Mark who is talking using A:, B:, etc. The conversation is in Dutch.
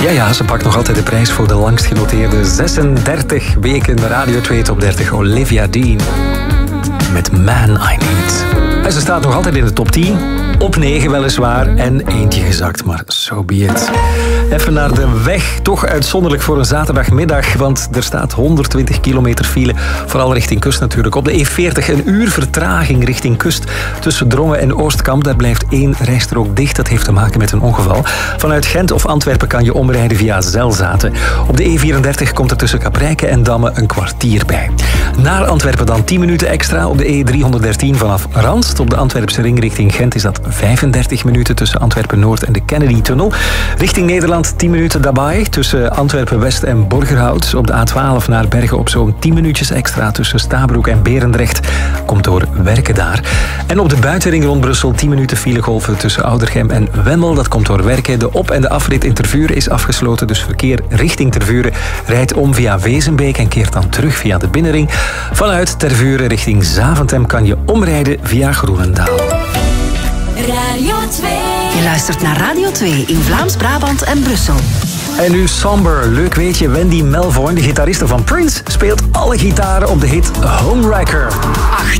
A: Ja, ze pakt nog altijd de prijs voor de langst genoteerde 36 weken Radio 2 Top 30. Olivia Dean met Man I Need. En ze staat nog altijd in de top 10. Op 9 weliswaar en eentje gezakt, maar so be it. Even naar de weg. Toch uitzonderlijk voor een zaterdagmiddag, want er staat 120 kilometer file. Vooral richting kust natuurlijk. Op de E40 een uur vertraging richting kust. Tussen Drongen en Oostkamp, daar blijft 1 rijstrook dicht. Dat heeft te maken met een ongeval. Vanuit Gent of Antwerpen kan je omrijden via Zelzaten. Op de E34 komt er tussen Kaprijke en Damme een kwartier bij. Naar Antwerpen dan 10 minuten extra op de E313 vanaf Randst. Op de Antwerpse ring richting Gent is dat 35 minuten tussen Antwerpen-Noord en de Kennedy-tunnel. Richting Nederland 10 minuten daarbij tussen Antwerpen-West en Borgerhout. Op de A12 naar Bergen op zo'n 10 minuutjes extra tussen Stabroek en Berendrecht. Komt door werken daar. En op de buitenring rond Brussel 10 minuten filegolven tussen Oudergem en Wemmel. Dat komt door werken. De op- en de afrit in Tervuren is afgesloten. Dus verkeer richting Tervuren rijdt om via Wezenbeek en keert dan terug via de binnenring. Vanuit Tervuren richting Zaventem kan je omrijden via Groenendaal.
B: Radio 2.
C: Je luistert naar Radio 2 in Vlaams-Brabant en Brussel.
A: En nu Somber. Leuk weet je, Wendy Melvoin, de gitariste van Prince, speelt alle gitaren op de hit Homewrecker.